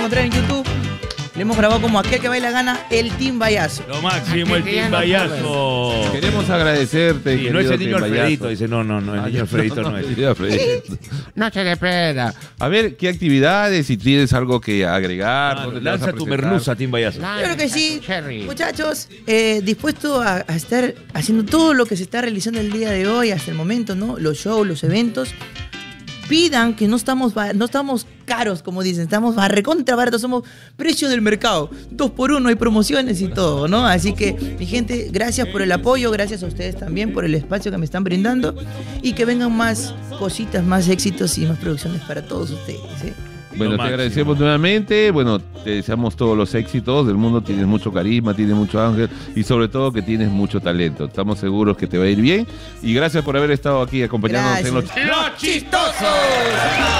encontrar en YouTube. Le hemos grabado como Aquel que baila gana, el Team Bayazo. Lo máximo, el Team Bayazo. Queremos agradecerte. Sí, no es el niño Team Alfredito, Bayazo. dice, no, el niño Alfredito no es. El niño Alfredito. No se despeda. A ver, ¿qué actividades? Si tienes algo que agregar. Claro, ¿dónde te vas a lanza tu presentar? merluza, Team Bayazo. Claro que sí, Cherry. muchachos, dispuesto a estar haciendo todo lo que se está realizando el día de hoy, hasta el momento, ¿no? Los shows, los eventos. Pidan que no estamos caros, como dicen, estamos a recontra baratos, somos precio del mercado. 2x1, hay promociones y todo, ¿no? Así que, mi gente, gracias por el apoyo, gracias a ustedes también por el espacio que me están brindando y que vengan más cositas, más éxitos y más producciones para todos ustedes, ¿eh? Bueno, Lo te máximo. agradecemos nuevamente. Bueno, te deseamos todos los éxitos del mundo. Tienes mucho carisma, tienes mucho ángel y sobre todo que tienes mucho talento. Estamos seguros que te va a ir bien. Y gracias por haber estado aquí acompañándonos en Gracias. Los Chistosos.